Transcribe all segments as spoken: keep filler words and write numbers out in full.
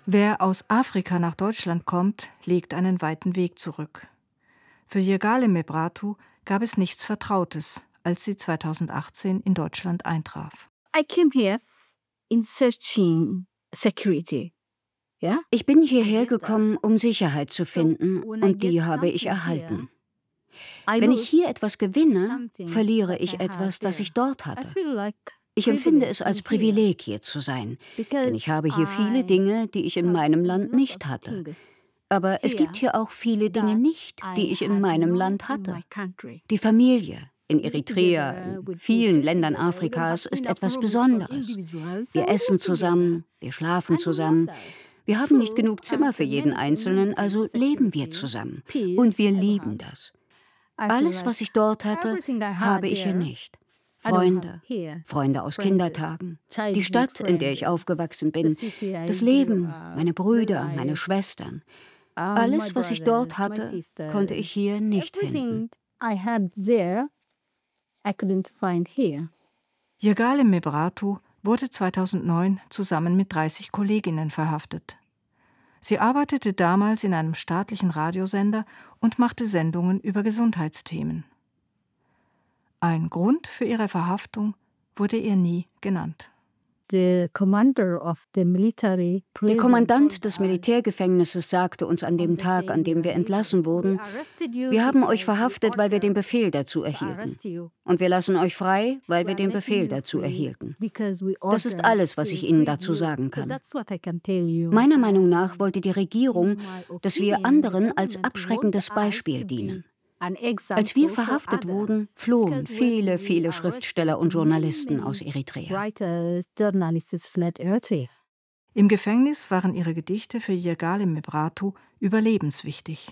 Wer aus Afrika nach Deutschland kommt, legt einen weiten Weg zurück. Für Yirgale Mebrahtu gab es nichts Vertrautes, als sie zweitausendachtzehn in Deutschland eintraf. I came here in searching security. Yeah? Ich bin hierher gekommen, um Sicherheit zu finden, und die habe ich erhalten. Wenn ich hier etwas gewinne, verliere ich etwas, das ich dort hatte. Ich empfinde es als Privileg, hier zu sein, denn ich habe hier viele Dinge, die ich in meinem Land nicht hatte. Aber es gibt hier auch viele Dinge nicht, die ich in meinem Land hatte. Die Familie in Eritrea, in vielen Ländern Afrikas, ist etwas Besonderes. Wir essen zusammen, wir schlafen zusammen. Wir haben nicht genug Zimmer für jeden Einzelnen, also leben wir zusammen. Und wir lieben das. Alles, was ich dort hatte, habe ich hier nicht. Freunde, Freunde aus Kindertagen, die Stadt, in der ich aufgewachsen bin, das Leben, meine Brüder, meine Schwestern. Alles, was ich dort hatte, konnte ich hier nicht finden. Yirgale Mebrahtu wurde zweitausendneun zusammen mit dreißig Kolleginnen verhaftet. Sie arbeitete damals in einem staatlichen Radiosender und machte Sendungen über Gesundheitsthemen. Ein Grund für ihre Verhaftung wurde ihr nie genannt. Der Kommandant des Militärgefängnisses sagte uns an dem Tag, an dem wir entlassen wurden: Wir haben euch verhaftet, weil wir den Befehl dazu erhielten. Und wir lassen euch frei, weil wir den Befehl dazu erhielten. Das ist alles, was ich Ihnen dazu sagen kann. Meiner Meinung nach wollte die Regierung, dass wir anderen als abschreckendes Beispiel dienen. Als wir verhaftet wurden, flohen viele, viele Schriftsteller und Journalisten aus Eritrea. Im Gefängnis waren ihre Gedichte für Yirgale Mebrahtu überlebenswichtig.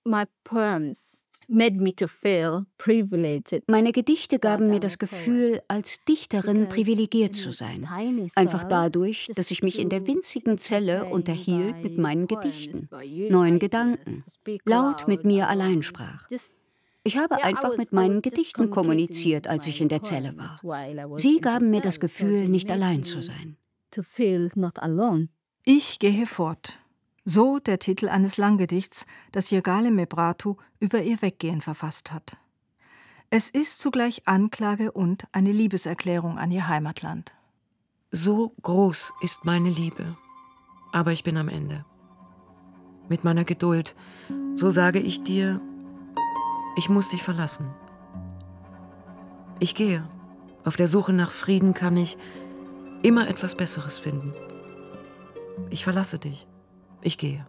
Meine Gedichte gaben mir das Gefühl, als Dichterin privilegiert zu sein. Einfach dadurch, dass ich mich in der winzigen Zelle unterhielt mit meinen Gedichten, neuen Gedanken, laut mit mir allein sprach. Ich habe einfach mit meinen Gedichten kommuniziert, als ich in der Zelle war. Sie gaben mir das Gefühl, nicht allein zu sein. Ich gehe fort. So der Titel eines Langgedichts, das Yirgale Mebrahtu über ihr Weggehen verfasst hat. Es ist zugleich Anklage und eine Liebeserklärung an ihr Heimatland. So groß ist meine Liebe, aber ich bin am Ende. Mit meiner Geduld, so sage ich dir, ich muss dich verlassen. Ich gehe. Auf der Suche nach Frieden kann ich immer etwas Besseres finden. Ich verlasse dich. Ich gehe.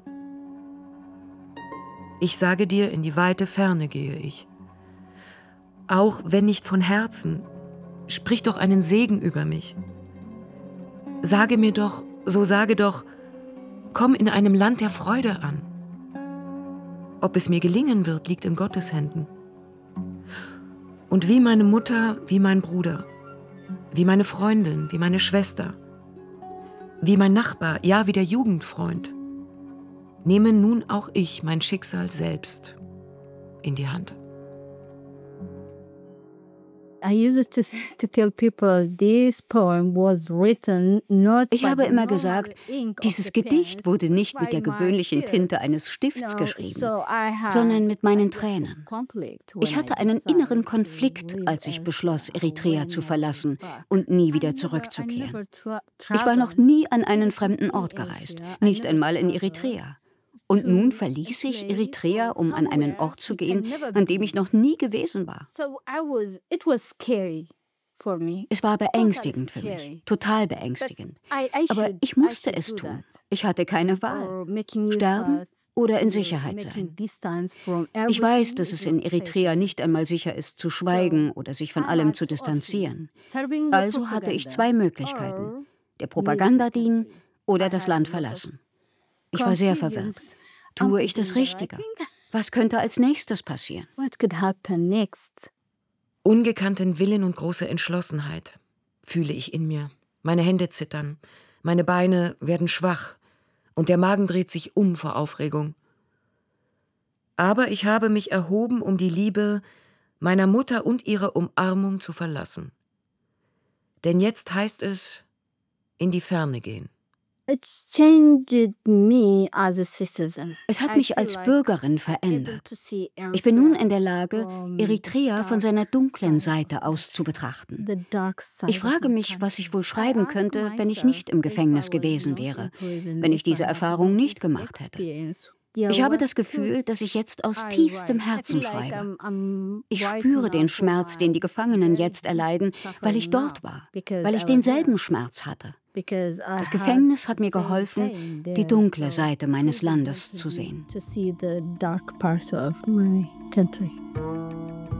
Ich sage dir, in die weite Ferne gehe ich. Auch wenn nicht von Herzen, sprich doch einen Segen über mich. Sage mir doch, so sage doch, komm in einem Land der Freude an. Ob es mir gelingen wird, liegt in Gottes Händen. Und wie meine Mutter, wie mein Bruder, wie meine Freundin, wie meine Schwester, wie mein Nachbar, ja, wie der Jugendfreund, nehme nun auch ich mein Schicksal selbst in die Hand. Ich habe immer gesagt, dieses Gedicht wurde nicht mit der gewöhnlichen Tinte eines Stifts geschrieben, sondern mit meinen Tränen. Ich hatte einen inneren Konflikt, als ich beschloss, Eritrea zu verlassen und nie wieder zurückzukehren. Ich war noch nie an einen fremden Ort gereist, nicht einmal in Eritrea. Und nun verließ ich Eritrea, um an einen Ort zu gehen, an dem ich noch nie gewesen war. Es war beängstigend für mich, total beängstigend. Aber ich musste es tun. Ich hatte keine Wahl. Sterben oder in Sicherheit sein. Ich weiß, dass es in Eritrea nicht einmal sicher ist, zu schweigen oder sich von allem zu distanzieren. Also hatte ich zwei Möglichkeiten: der Propaganda dienen oder das Land verlassen. Ich war sehr verwirrt. Tue ich das Richtige? Was könnte als nächstes passieren? Ungekannten Willen und große Entschlossenheit fühle ich in mir. Meine Hände zittern, meine Beine werden schwach und der Magen dreht sich um vor Aufregung. Aber ich habe mich erhoben, um die Liebe meiner Mutter und ihre Umarmung zu verlassen. Denn jetzt heißt es, in die Ferne gehen. Es hat mich als Bürgerin verändert. Ich bin nun in der Lage, Eritrea von seiner dunklen Seite aus zu betrachten. Ich frage mich, was ich wohl schreiben könnte, wenn ich nicht im Gefängnis gewesen wäre, wenn ich diese Erfahrung nicht gemacht hätte. Ich habe das Gefühl, dass ich jetzt aus tiefstem Herzen schreibe. Ich spüre den Schmerz, den die Gefangenen jetzt erleiden, weil ich dort war, weil ich denselben Schmerz hatte. Das Gefängnis hat mir geholfen, die dunkle Seite meines Landes zu sehen. To see the dark parts of my country.